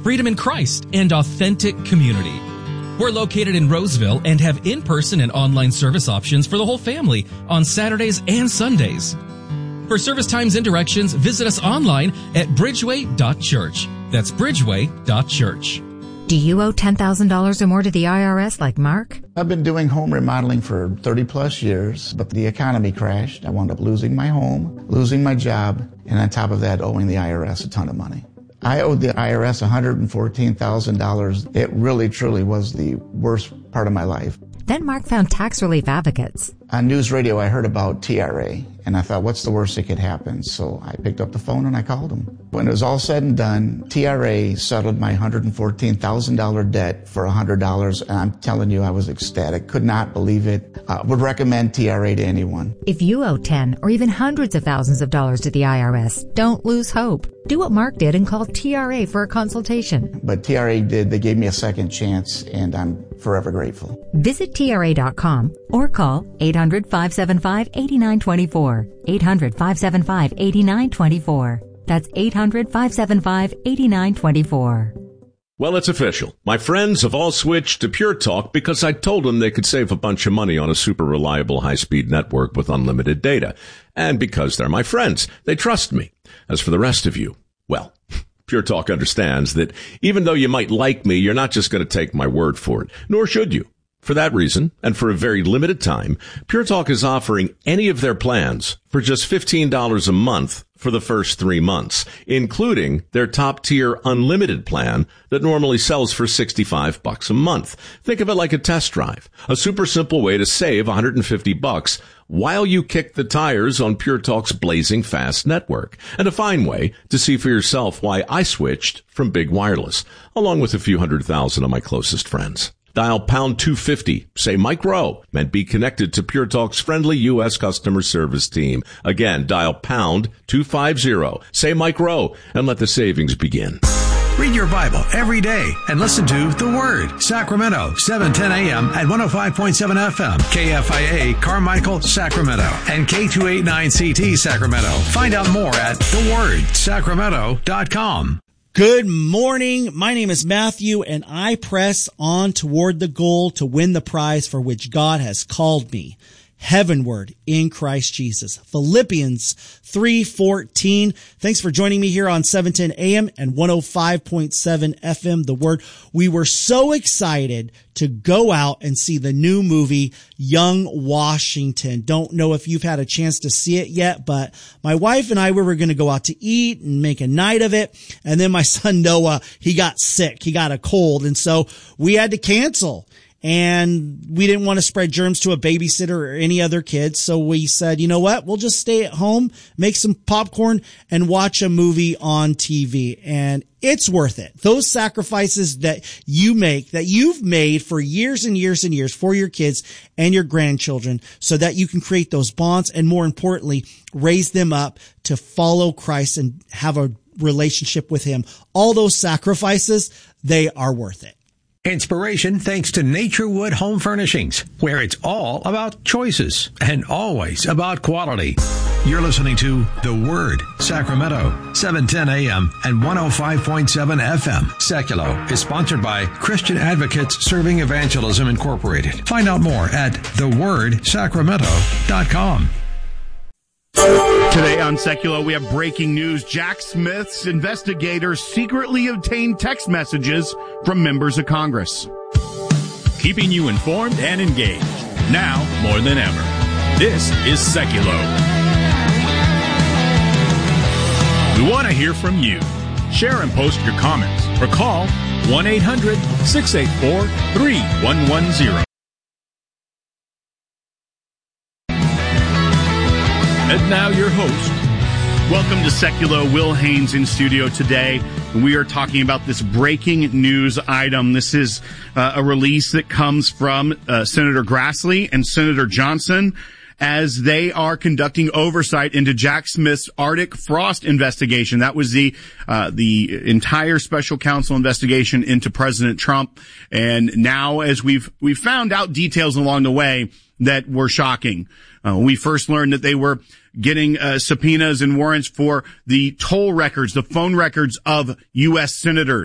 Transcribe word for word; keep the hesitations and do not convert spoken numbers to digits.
freedom in Christ, and authentic community. We're located in Roseville and have in-person and online service options for the whole family on Saturdays and Sundays. For service times and directions, visit us online at bridgeway dot church. That's bridgeway dot church. Do you owe ten thousand dollars or more to the I R S like Mark? I've been doing home remodeling for thirty plus years, but the economy crashed. I wound up losing my home, losing my job, and on top of that, owing the I R S a ton of money. I owed the I R S one hundred fourteen thousand dollars. It really, truly was the worst part of my life. Then Mark found tax relief advocates. On news radio, I heard about T R A, and I thought, what's the worst that could happen? So I picked up the phone and I called them. When it was all said and done, T R A settled my one hundred fourteen thousand dollars debt for one hundred dollars, and I'm telling you, I was ecstatic. Could not believe it. Uh, would recommend T R A to anyone. If you owe ten or even hundreds of thousands of dollars to the I R S, don't lose hope. Do what Mark did and call T R A for a consultation. But T R A did. They gave me a second chance, and I'm forever grateful. Visit T R A dot com or call eight hundred, five seven five, eight nine two four. eight hundred, five seven five, eight nine two four. That's eight hundred, five seven five, eight nine two four. Well, it's official. My friends have all switched to Pure Talk because I told them they could save a bunch of money on a super reliable high-speed network with unlimited data. And because they're my friends, they trust me. As for the rest of you, well, Pure Talk understands that even though you might like me, you're not just going to take my word for it, nor should you. For that reason, and for a very limited time, Pure Talk is offering any of their plans for just fifteen dollars a month for the first three months, including their top-tier unlimited plan that normally sells for sixty-five bucks a month. Think of it like a test drive, a super simple way to save one hundred fifty bucks while you kick the tires on Pure Talk's blazing fast network, and a fine way to see for yourself why I switched from big wireless, along with a few hundred thousand of my closest friends. Dial pound two fifty, say Mike Rowe, and be connected to Pure Talk's friendly U S customer service team. Again, dial pound two fifty, say Mike Rowe, and let the savings begin. Read your Bible every day and listen to The Word, Sacramento, seven ten a.m. at one oh five point seven F M, K F I A, Carmichael, Sacramento, and K two eighty-nine C T, Sacramento. Find out more at the word sacramento dot com. Good morning. My name is Matthew, and I press on toward the goal to win the prize for which God has called me, heavenward in Christ Jesus. Philippians three fourteen. Thanks for joining me here on seven ten A M and one oh five point seven F M, The Word. We were so excited to go out and see the new movie, Young Washington. Don't know if you've had a chance to see it yet, but my wife and I, we were going to go out to eat and make a night of it. And then my son Noah, he got sick. He got a cold. And so we had to cancel. And we didn't want to spread germs to a babysitter or any other kids. So we said, you know what? We'll just stay at home, make some popcorn, and watch a movie on T V. And it's worth it. Those sacrifices that you make, that you've made for years and years and years for your kids and your grandchildren, so that you can create those bonds and, more importantly, raise them up to follow Christ and have a relationship with Him. All those sacrifices, they are worth it. Inspiration thanks to Naturewood Home Furnishings, where it's all about choices and always about quality. You're listening to The Word, Sacramento, seven ten A M and one oh five point seven F M. Seculo is sponsored by Christian Advocates Serving Evangelism Incorporated. Find out more at the word sacramento dot com. Today on Secular, we have breaking news. Jack Smith's investigators secretly obtained text messages from members of Congress. Keeping you informed and engaged, now more than ever. This is Secular. We want to hear from you. Share and post your comments or call one eight hundred, six eight four, three one one zero. And now your host. Welcome to Secular. Will Haynes in studio today. And we are talking about this breaking news item. This is uh, a release that comes from uh, Senator Grassley and Senator Johnson as they are conducting oversight into Jack Smith's Arctic frost investigation. That was the uh, the entire special counsel investigation into President Trump. And now, as we've we've found out details along the way that were shocking. Uh, we first learned that they were getting uh, subpoenas and warrants for the toll records, the phone records of U S senators.